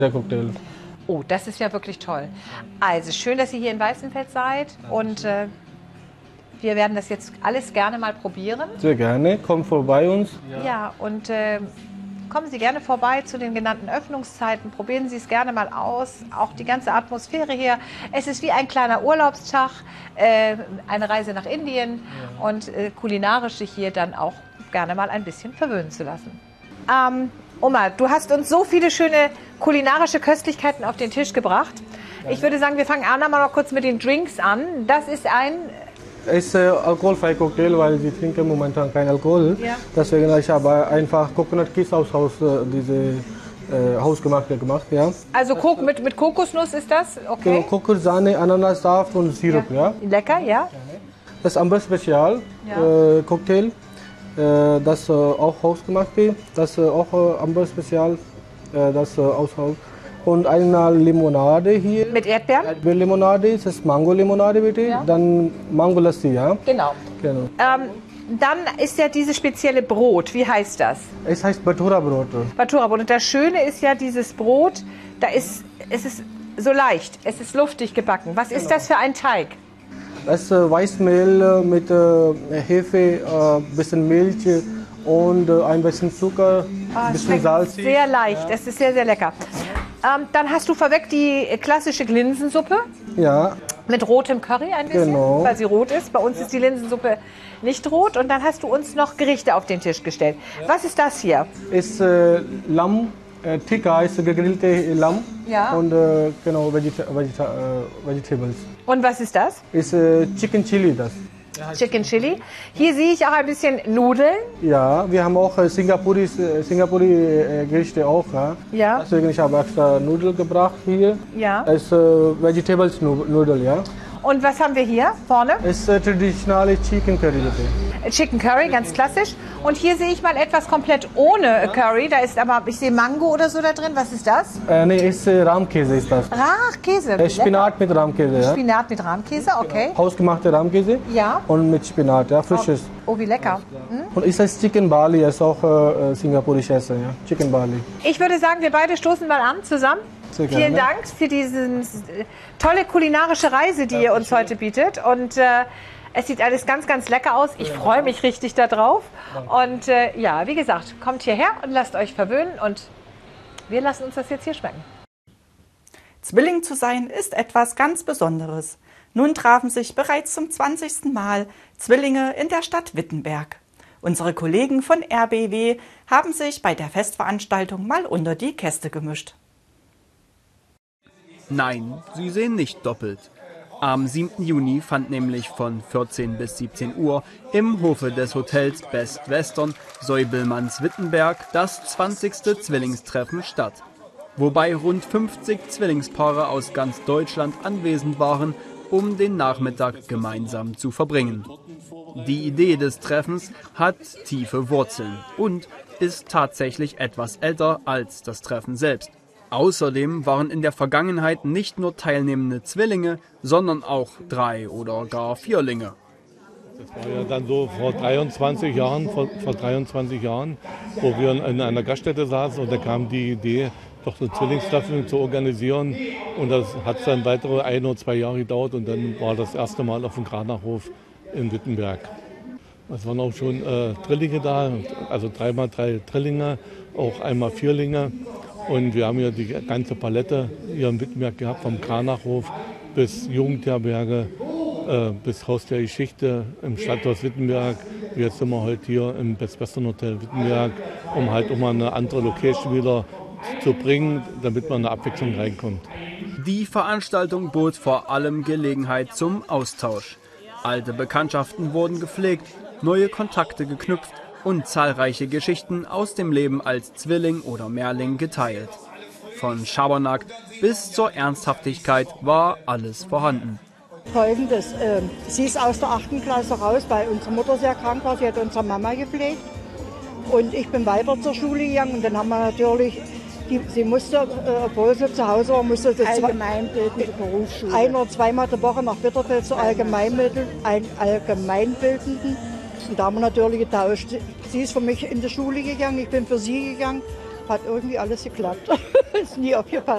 Der Cocktail. Oh, das ist ja wirklich toll. Also schön, dass ihr hier in Weißenfels seid und wir werden das jetzt alles gerne mal probieren. Sehr gerne, kommt vorbei uns. Ja, und kommen Sie gerne vorbei zu den genannten Öffnungszeiten, probieren Sie es gerne mal aus, auch die ganze Atmosphäre hier. Es ist wie ein kleiner Urlaubstag, eine Reise nach Indien und kulinarisch sich hier dann auch gerne mal ein bisschen verwöhnen zu lassen. Oma, du hast uns so viele schöne kulinarische Köstlichkeiten auf den Tisch gebracht. Ich würde sagen, wir fangen an mal noch kurz mit den Drinks an. Das ist ein... Es ist alkoholfreier Cocktail, weil wir trinken momentan kein Alkohol. Ja. Deswegen habe ich aber einfach Coconut Kiss aus Haus, diese hausgemachte gemacht. Ja. Also mit Kokosnuss ist das? Okay. Genau, Kokos, Sahne, Ananassaft und Sirup. Ja. Lecker, ja. Das ist Amber Spezial Cocktail. Das auch hausgemachte. Das auch Amber Spezial, das aus Haus. Und eine Limonade hier. Mit Erdbeeren? Erdbeerlimonade, das ist Mango-Limonade bitte. Ja. Dann Mango-Lassi, ja. Genau. Dann ist ja dieses spezielle Brot. Wie heißt das? Es heißt Bhatura-Brot. Bhatura-Brot. Und das Schöne ist ja dieses Brot, es ist so leicht, es ist luftig gebacken. Was ist das für ein Teig? Das ist Weißmehl mit Hefe, bisschen Milch und ein bisschen Zucker, ein bisschen Salz. Sehr leicht, es ist sehr, sehr lecker. Dann hast du vorweg die klassische Linsensuppe. Ja. Mit rotem Curry ein bisschen, Genau. weil sie rot ist. Bei uns ist die Linsensuppe nicht rot. Und dann hast du uns noch Gerichte auf den Tisch gestellt. Was ist das hier? Ist Lamm, Tikka ist gegrillte Lamm. Ja. Und genau, Vegetables. Und was ist das? Ist Chicken Chili das. Chicken Chili. Hier sehe ich auch ein bisschen Nudeln. Ja, wir haben auch Singapuri Gerichte auch. Ja. Deswegen ich habe extra Nudeln gebracht hier. Ja. Es ist Vegetables Nudel, ja. Und was haben wir hier vorne? Es ist traditionelle Chicken Curry bitte. Chicken Curry, ganz klassisch. Und hier sehe ich mal etwas komplett ohne Curry. Da ist aber, ich sehe Mango oder so da drin. Was ist das? Nee, ist Rahmkäse ist das. Käse. Spinat mit Rahmkäse, ja. Spinat mit Rahmkäse, okay. Hausgemachte Rahmkäse. Ja. Und mit Spinat, ja, frisches. Oh, wie lecker. Und ist das Chicken Bali, ist auch singapurisches Essen, ja. Chicken Bali. Ich würde sagen, wir beide stoßen mal an zusammen. Sehr gerne. Vielen Dank für diese tolle kulinarische Reise, die ihr uns heute bietet. Und es sieht alles ganz, ganz lecker aus. Ich freue mich richtig darauf. Und ja, wie gesagt, kommt hierher und lasst euch verwöhnen. Und wir lassen uns das jetzt hier schmecken. Zwilling zu sein ist etwas ganz Besonderes. Nun trafen sich bereits zum 20. Mal Zwillinge in der Stadt Wittenberg. Unsere Kollegen von RBW haben sich bei der Festveranstaltung mal unter die Käste gemischt. Nein, sie sehen nicht doppelt. Am 7. Juni fand nämlich von 14 bis 17 Uhr im Hofe des Hotels Best Western Säubelmanns-Wittenberg das 20. Zwillingstreffen statt. Wobei rund 50 Zwillingspaare aus ganz Deutschland anwesend waren, um den Nachmittag gemeinsam zu verbringen. Die Idee des Treffens hat tiefe Wurzeln und ist tatsächlich etwas älter als das Treffen selbst. Außerdem waren in der Vergangenheit nicht nur teilnehmende Zwillinge, sondern auch 3- oder gar Vierlinge. Das war ja dann so vor 23 Jahren, wo wir in einer Gaststätte saßen und da kam die Idee, doch so Zwillingstreffen zu organisieren. Und das hat dann weitere 1 oder 2 Jahre gedauert und dann war das erste Mal auf dem Kranachhof in Wittenberg. Es waren auch schon Drillinge da, also 3x3 Drillinge, auch einmal Vierlinge. Und wir haben hier die ganze Palette hier in Wittenberg gehabt, vom Kranachhof bis Jugendherberge, bis Haus der Geschichte im Stadthaus Wittenberg. Jetzt sind wir heute hier im Best Western Hotel Wittenberg, um halt immer eine andere Location wieder zu bringen, damit man eine Abwechslung reinkommt. Die Veranstaltung bot vor allem Gelegenheit zum Austausch. Alte Bekanntschaften wurden gepflegt, neue Kontakte geknüpft und zahlreiche Geschichten aus dem Leben als Zwilling oder Mehrling geteilt. Von Schabernack bis zur Ernsthaftigkeit war alles vorhanden. Folgendes, sie ist aus der 8. Klasse raus, weil unsere Mutter sehr krank war, sie hat unsere Mama gepflegt. Und ich bin weiter zur Schule gegangen und dann haben wir natürlich, sie musste, obwohl sie zu Hause war, musste sie allgemeinbildende Berufsschule. 1- oder 2-mal die Woche nach Bitterfeld zur allgemeinbildenden. Und da haben wir natürlich getauscht. Sie ist für mich in die Schule gegangen, ich bin für sie gegangen. Hat irgendwie alles geklappt. Ist nie aufgefallen.